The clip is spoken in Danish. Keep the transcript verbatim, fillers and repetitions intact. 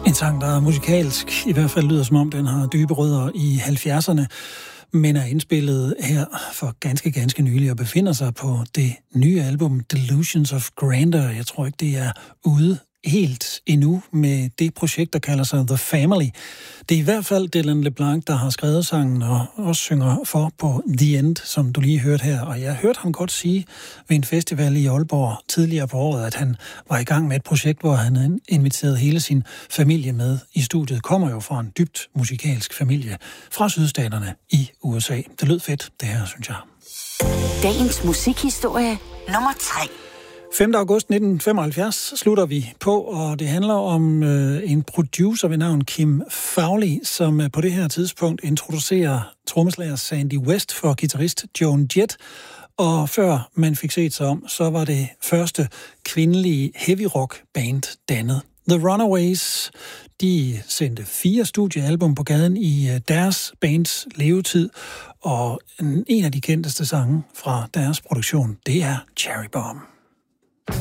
En sang, der musikalsk i hvert fald lyder som om, den har dybe rødder i halvfjerdserne, men er indspillet her for ganske, ganske nylig og befinder sig på det nye album Delusions of Grandeur. Jeg tror ikke, det er ude helt endnu med det projekt, der kalder sig The Family. Det er i hvert fald Dylan LeBlanc, der har skrevet sangen og også synger for på The End, som du lige hørte her. Og jeg hørte ham godt sige ved en festival i Aalborg tidligere på året, at han var i gang med et projekt, hvor han inviterede hele sin familie med i studiet. Kommer jo fra en dybt musikalsk familie fra sydstaterne i U S A. Det lød fedt, det her, synes jeg. Dagens musikhistorie nummer tre. femte august nitten femoghalvfjerds slutter vi på, og det handler om øh, en producer ved navn Kim Fowley, som øh, på det her tidspunkt introducerer trommeslager Sandy West for guitarist Joan Jett. Og før man fik set sig om, så var det første kvindelige heavy rock band dannet. The Runaways, de sendte fire studiealbum på gaden i øh, deres bands levetid, og en af de kendteste sange fra deres produktion, det er Cherry Bomb.